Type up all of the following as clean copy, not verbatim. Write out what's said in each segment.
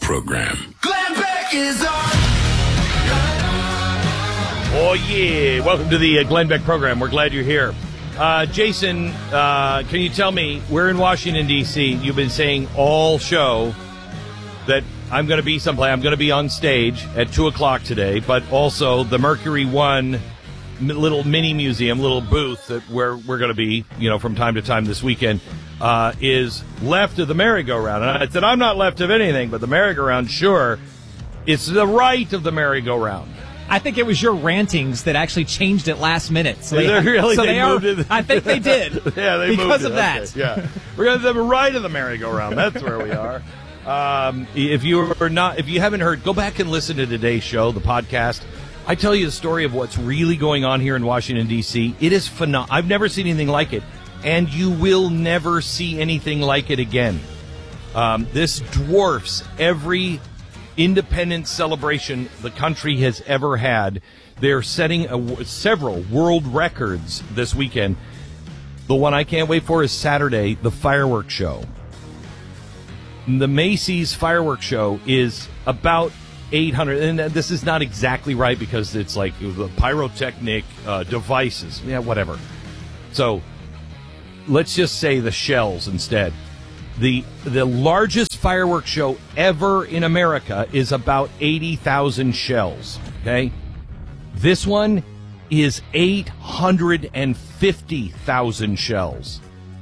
program. Glenn Beck is on. Oh, yeah. Welcome to the Glenn Beck program. We're glad you're here. Jason, can you tell me, we're in Washington, D.C. You've been saying all show that I'm going to be someplace. I'm going to be on stage at 2 o'clock today, but also the Mercury One little mini museum, little booth that where we're going to be, from time to time this weekend, is left of the merry-go-round. And I said, I'm not left of anything, but the merry-go-round, sure. It's the right of the merry-go-round. I think it was your rantings that actually changed it last minute. So they moved it. I think they did. Yeah, they because moved of it. that. Okay, yeah, we're going to the right of the merry-go-round. That's where we are. If you haven't heard, go back and listen to today's show, the podcast. I tell you the story of what's really going on here in Washington, D.C. It is phenomenal. I've never seen anything like it, and you will never see anything like it again. This dwarfs every independence celebration the country has ever had. They're setting several world records this weekend. The one I can't wait for is Saturday, the fireworks show. The Macy's fireworks show is about 800, and this is not exactly right because it's like the pyrotechnic devices, whatever. So let's just say the shells instead. The largest fireworks show ever in America is about 80,000 shells. Okay, this one is 850,000 shells.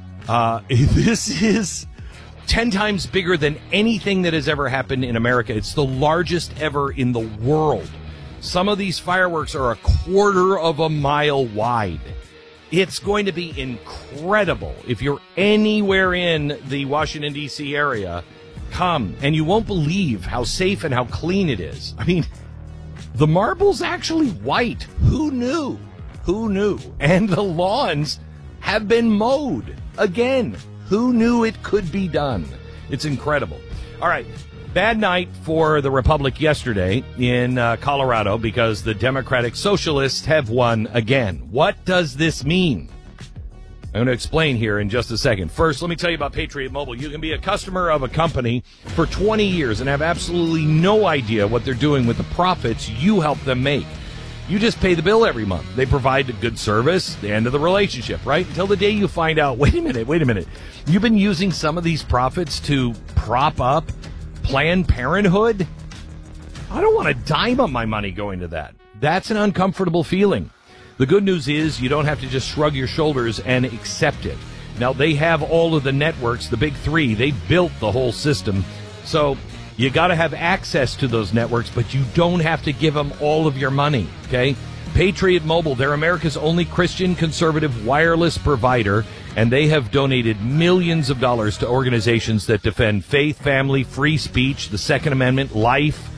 This is 10 times bigger than anything that has ever happened in America. It's the largest ever in the world. Some of these fireworks are a quarter of a mile wide. It's going to be incredible. If you're anywhere in the Washington, D.C. area, come, and you won't believe how safe and how clean it is. I mean, the marble's actually white. Who knew? Who knew? And the lawns have been mowed again. Who knew it could be done? It's incredible. All right. Bad night for the Republic yesterday in Colorado because the Democratic Socialists have won again. What does this mean? I'm going to explain here in just a second. First, let me tell you about Patriot Mobile. You can be a customer of a company for 20 years and have absolutely no idea what they're doing with the profits you help them make. You just pay the bill every month. They provide a good service, the end of the relationship, right? Until the day you find out, wait a minute. You've been using some of these profits to prop up Planned Parenthood? I don't want a dime of my money going to that. That's an uncomfortable feeling. The good news is you don't have to just shrug your shoulders and accept it. Now, they have all of the networks, the big three. They built the whole system. So you got to have access to those networks, but you don't have to give them all of your money, okay? Patriot Mobile, they're America's only Christian conservative wireless provider, and they have donated millions of dollars to organizations that defend faith, family, free speech, the Second Amendment, life,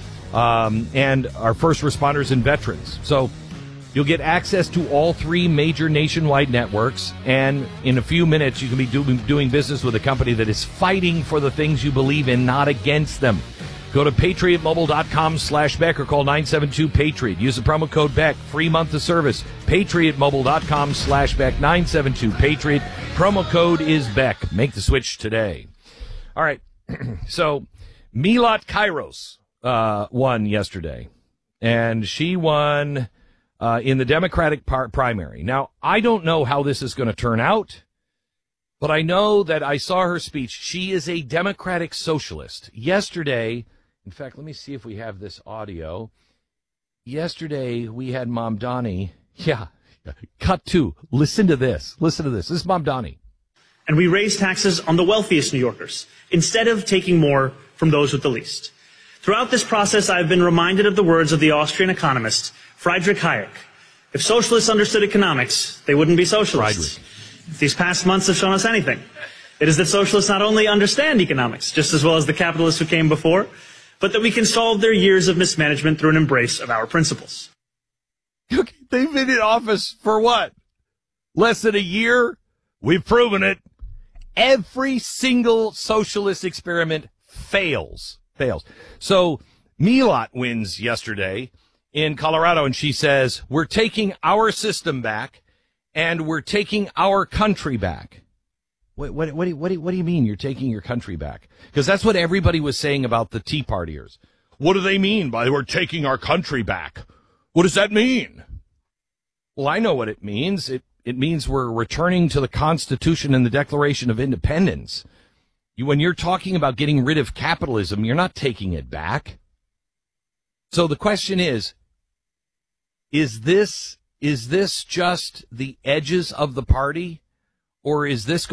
and our first responders and veterans. So you'll get access to all three major nationwide networks, and in a few minutes you can be doing business with a company that is fighting for the things you believe in, not against them. Go to patriotmobile.com/Beck or call 972-PATRIOT. Use the promo code Beck. Free month of service. patriotmobile.com/Beck. 972-PATRIOT. Promo code is Beck. Make the switch today. All right. So Milat Kairos won yesterday, and she won in the Democratic primary. Now, I don't know how this is going to turn out, but I know that I saw her speech. She is a Democratic socialist. Yesterday, in fact, let me see if we have this audio. Yesterday, we had Mamdani. Yeah, cut to. Listen to this. Listen to this. This is Mamdani. And we raise taxes on the wealthiest New Yorkers instead of taking more from those with the least. Throughout this process, I've been reminded of the words of the Austrian economist Friedrich Hayek. If socialists understood economics, they wouldn't be socialists. If these past months have shown us anything, it is that socialists not only understand economics just as well as the capitalists who came before, but that we can solve their years of mismanagement through an embrace of our principles. They've been in office for what? Less than a year? We've proven it. Every single socialist experiment fails. So Milat wins yesterday in Colorado, and she says, we're taking our system back, and we're taking our country back. What do you mean you're taking your country back? Because that's what everybody was saying about the Tea Partiers. What do they mean by we're taking our country back? What does that mean? Well, I know what it means. It means we're returning to the Constitution and the Declaration of Independence. When you're talking about getting rid of capitalism, you're not taking it back. So the question is this just the edges of the party? Or is this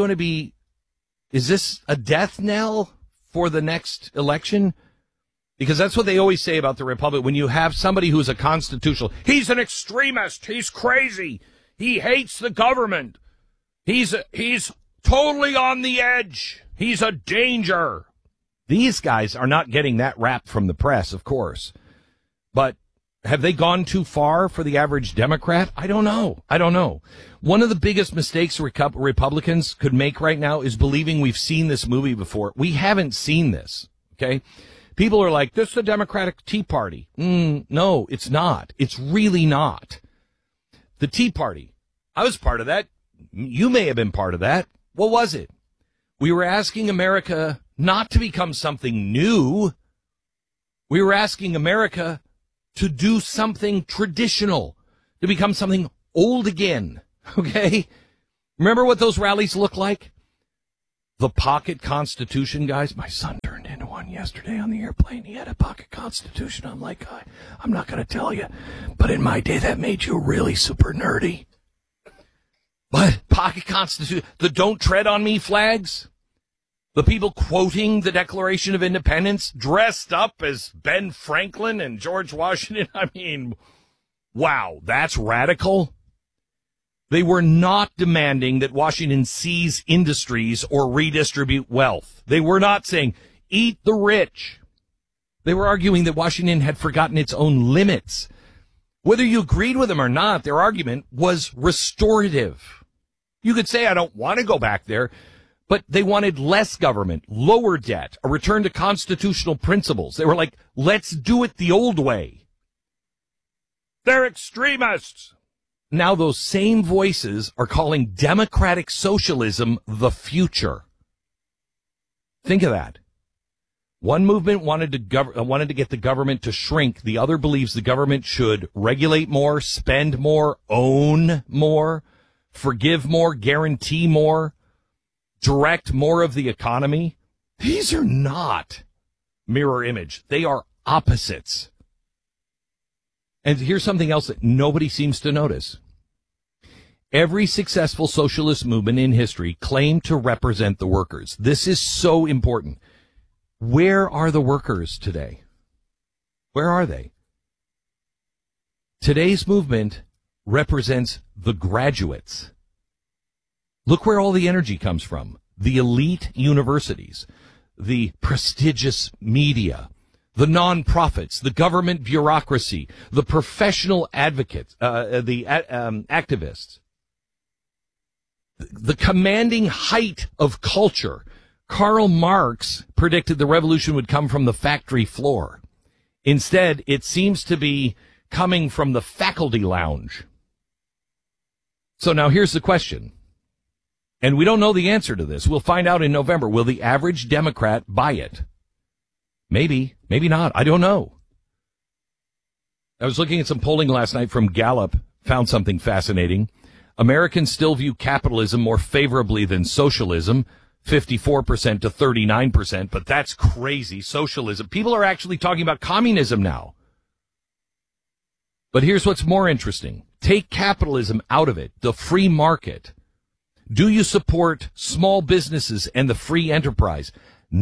a death knell for the next election? Because that's what they always say about the Republic. When you have somebody who's a constitutional, he's an extremist, he's crazy, he hates the government, he's totally on the edge, he's a danger. These guys are not getting that rap from the press, of course. But have they gone too far for the average Democrat? I don't know. One of the biggest mistakes Republicans could make right now is believing we've seen this movie before. We haven't seen this, okay? People are like, this is the Democratic Tea Party. No, it's not. It's really not. The Tea Party. I was part of that. You may have been part of that. What was it? We were asking America not to become something new. We were asking America to do something traditional, to become something old again, okay? Remember what those rallies look like? The pocket constitution, guys. My son turned into one yesterday on the airplane. He had a pocket constitution. I'm like, I'm not going to tell you, but in my day, that made you really super nerdy. What? Pocket constitution? The don't tread on me flags? The people quoting the Declaration of Independence dressed up as Ben Franklin and George Washington. I mean, wow, that's radical. They were not demanding that Washington seize industries or redistribute wealth. They were not saying, eat the rich. They were arguing that Washington had forgotten its own limits. Whether you agreed with them or not, their argument was restorative. You could say, I don't want to go back there. But they wanted less government, lower debt, a return to constitutional principles. They were like, let's do it the old way. They're extremists. Now those same voices are calling democratic socialism the future. Think of that. One movement wanted to get the government to shrink. The other believes the government should regulate more, spend more, own more, forgive more, guarantee more, direct more of the economy. These are not mirror image. They are opposites. And here's something else that nobody seems to notice. Every successful socialist movement in history claimed to represent the workers. This is so important. Where are the workers today? Where are they? Today's movement represents the graduates. Look where all the energy comes from. The elite universities, the prestigious media, the nonprofits, the government bureaucracy, the professional advocates, activists, the commanding height of culture. Karl Marx predicted the revolution would come from the factory floor. Instead, it seems to be coming from the faculty lounge. So now here's the question. And we don't know the answer to this. We'll find out in November. Will the average Democrat buy it? Maybe, maybe not. I don't know. I was looking at some polling last night from Gallup, found something fascinating. Americans still view capitalism more favorably than socialism, 54% to 39%, but that's crazy. Socialism. People are actually talking about communism now. But here's what's more interesting. Take capitalism out of it, the free market. Do you support small businesses and the free enterprise?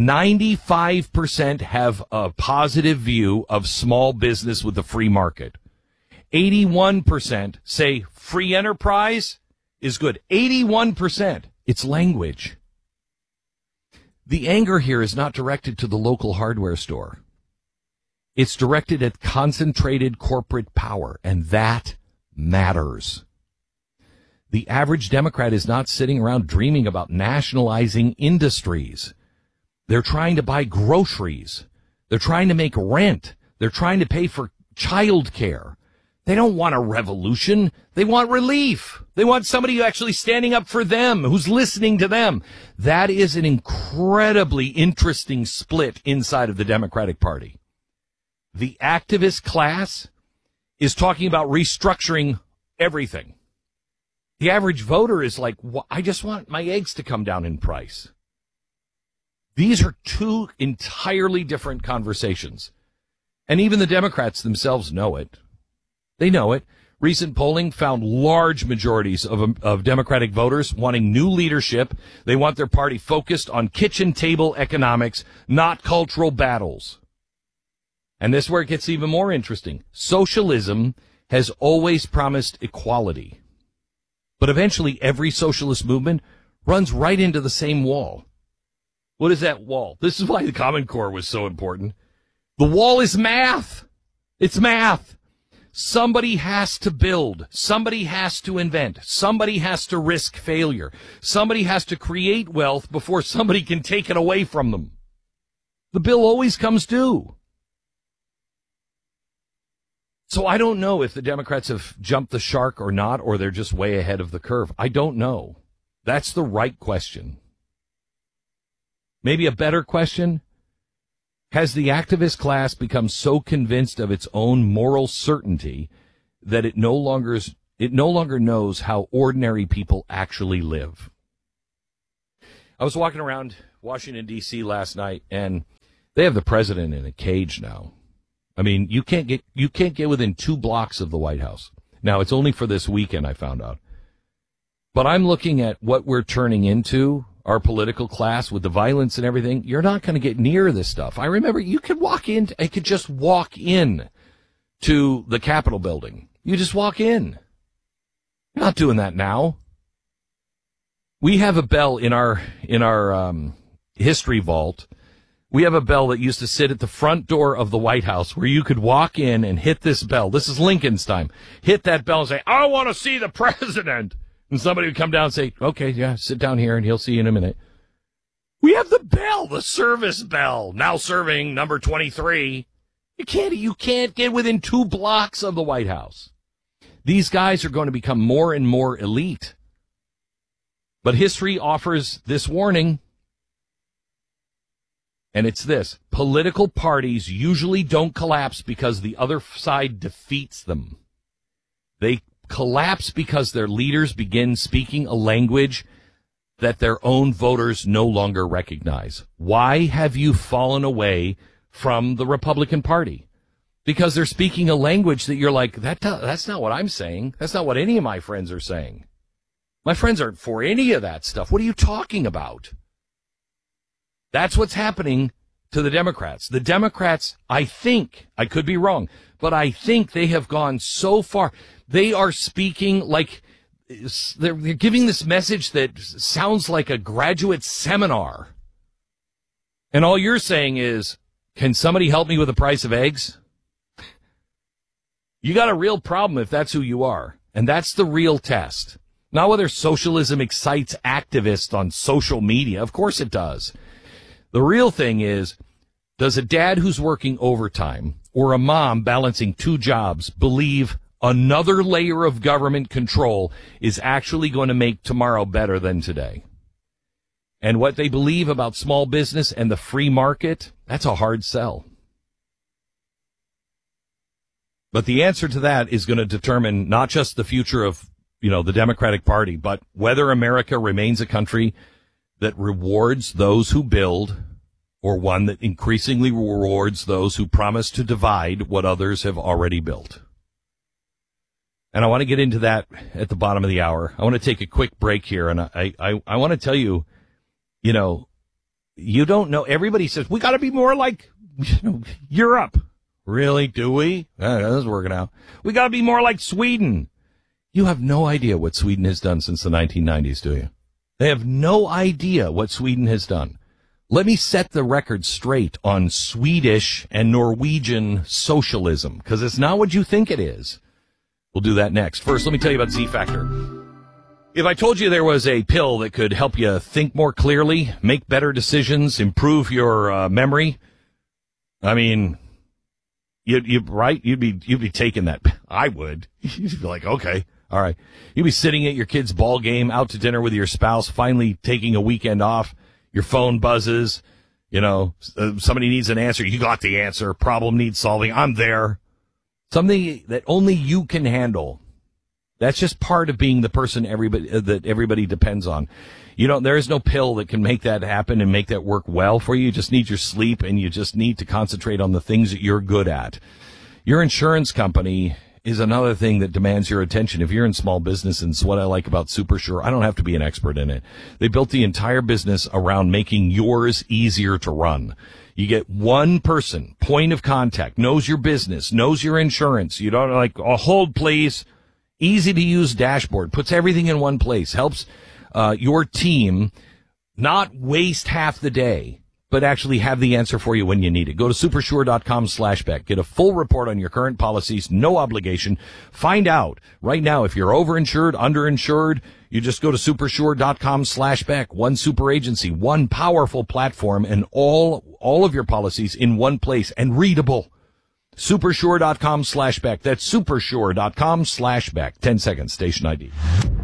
95% have a positive view of small business with the free market. 81% say free enterprise is good. 81%. It's language. The anger here is not directed to the local hardware store. It's directed at concentrated corporate power, and that matters. The average Democrat is not sitting around dreaming about nationalizing industries. They're trying to buy groceries. They're trying to make rent. They're trying to pay for child care. They don't want a revolution. They want relief. They want somebody actually standing up for them, who's listening to them. That is an incredibly interesting split inside of the Democratic Party. The activist class is talking about restructuring everything. The average voter is like, I just want my eggs to come down in price. These are two entirely different conversations. And even the Democrats themselves know it. They know it. Recent polling found large majorities of Democratic voters wanting new leadership. They want their party focused on kitchen table economics, not cultural battles. And this is where it gets even more interesting. Socialism has always promised equality. But eventually every socialist movement runs right into the same wall. What is that wall? This is why the Common Core was so important. The wall is math. It's math. Somebody has to build. Somebody has to invent. Somebody has to risk failure. Somebody has to create wealth before somebody can take it away from them. The bill always comes due. So I don't know if the Democrats have jumped the shark or not, or they're just way ahead of the curve. I don't know. That's the right question. Maybe a better question: has the activist class become so convinced of its own moral certainty that it no longer knows how ordinary people actually live? I was walking around Washington, D.C. last night, and they have the president in a cage now. I mean, you can't get within 2 blocks of the White House. Now, it's only for this weekend, I found out. But I'm looking at what we're turning into, our political class, with the violence and everything. You're not going to get near this stuff. I remember I could just walk in to the Capitol building. You just walk in. You're not doing that now. We have a bell in our history vault. We have a bell that used to sit at the front door of the White House where you could walk in and hit this bell. This is Lincoln's time. Hit that bell and say, I want to see the president. And somebody would come down and say, okay, yeah, sit down here and he'll see you in a minute. We have the bell, the service bell, now serving number 23. You can't get within 2 blocks of the White House. These guys are going to become more and more elite. But history offers this warning. And it's this: political parties usually don't collapse because the other side defeats them. They collapse because their leaders begin speaking a language that their own voters no longer recognize. Why have you fallen away from the Republican Party? Because they're speaking a language that you're like, that's not what I'm saying. That's not what any of my friends are saying. My friends aren't for any of that stuff. What are you talking about? That's what's happening to the Democrats. The Democrats, I think, I could be wrong, but I think they have gone so far. They are speaking like they're giving this message that sounds like a graduate seminar. And all you're saying is, can somebody help me with the price of eggs? You got a real problem if that's who you are. And that's the real test. Not whether socialism excites activists on social media. Of course it does. The real thing is, does a dad who's working overtime or a mom balancing 2 jobs believe another layer of government control is actually going to make tomorrow better than today? And what they believe about small business and the free market, that's a hard sell. But the answer to that is going to determine not just the future of, the Democratic Party, but whether America remains a country that rewards those who build, or one that increasingly rewards those who promise to divide what others have already built. And I want to get into that at the bottom of the hour. I want to take a quick break here, and I want to tell you, you don't know. Everybody says, we got to be more like Europe. Really? Do we? That isn't working out. We got to be more like Sweden. You have no idea what Sweden has done since the 1990s, do you? They have no idea what Sweden has done. Let me set the record straight on Swedish and Norwegian socialism, because it's not what you think it is. We'll do that next. First, let me tell you about Z-Factor. If I told you there was a pill that could help you think more clearly, make better decisions, improve your memory, I mean, you'd be taking that. I would. You'd be like, okay, All right. You'll be sitting at your kid's ball game, out to dinner with your spouse, finally taking a weekend off. Your phone buzzes. Somebody needs an answer. You got the answer. Problem needs solving. I'm there. Something that only you can handle. That's just part of being the person that everybody depends on. There is no pill that can make that happen and make that work well for you. You just need your sleep, and you just need to concentrate on the things that you're good at. Your insurance company is another thing that demands your attention. If you're in small business, and it's what I like about SuperSure, I don't have to be an expert in it. They built the entire business around making yours easier to run. You get one person, point of contact, knows your business, knows your insurance. You don't hold please. Easy to use dashboard, puts everything in one place, helps your team not waste half the day, but actually have the answer for you when you need it. Go to supersure.com/Beck. Get a full report on your current policies, no obligation. Find out right now if you're overinsured, underinsured. You just go to supersure.com/Beck. One super agency, one powerful platform, and all of your policies in one place and readable. Supersure.com/Beck. That's supersure.com/Beck. 10 seconds, station ID.